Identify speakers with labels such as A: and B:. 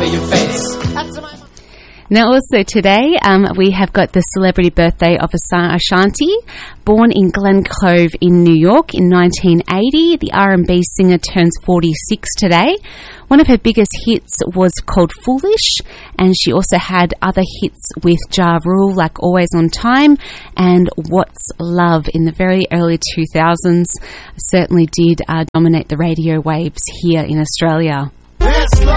A: your face.
B: Now also today we have got the celebrity birthday of Ashanti. Born in Glen Cove in New York in 1980, the R&B singer turns 46 today. One of her biggest hits was called Foolish, and she also had other hits with Ja Rule like Always on Time and What's Love in the very early 2000s. Certainly did dominate the radio waves here in Australia.
A: This love